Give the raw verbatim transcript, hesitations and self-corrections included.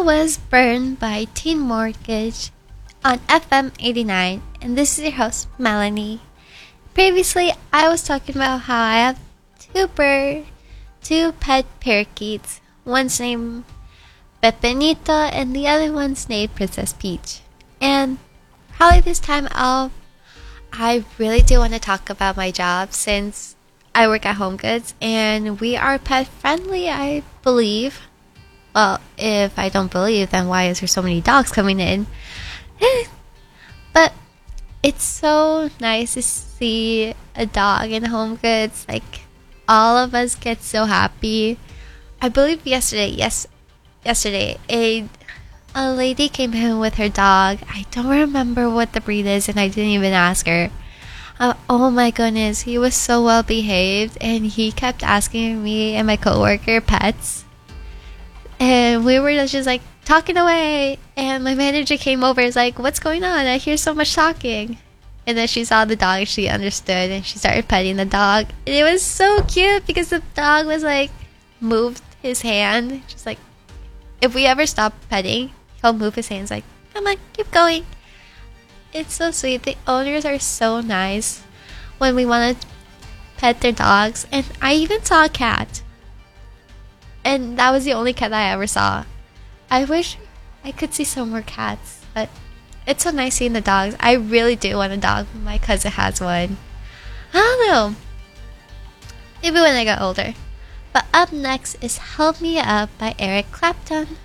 was Burned by Teen Mortgage on F M eighty-nine, and this is your host, Melanie. Previously, I was talking about how I have two bird, two pet parakeets. One's named Pepinito, and the other one's named Princess Peach. And probably this time, I'll, I really do want to talk about my job since I work at Home Goods, and we are pet friendly, I believe. Well, if I don't believe, then why is there so many dogs coming in? But it's so nice to see a dog in Home Goods. Like, all of us get so happy. I believe yesterday, yes, yesterday, a a lady came in with her dog. I don't remember what the breed is, and I didn't even ask her. Uh, oh my goodness, he was so well behaved, and he kept asking me and my coworker pets. And we were just like talking away, and my manager came over. Is like, "What's going on? I hear so much talking." And then she saw the dog. She understood, and she started petting the dog. And it was so cute because the dog was like moved his hand, just like if we ever stop petting, he'll move his hands like, "Come on, keep going." It's so sweet. The owners are so nice when we want to pet their dogs. And I even saw a cat. And that was the only cat I ever saw. I wish I could see some more cats, but it's so nice seeing the dogs. I really do want a dog. My cousin has one. I don't know. Maybe when I get older. But up next is Help Me Up by Eric Clapton.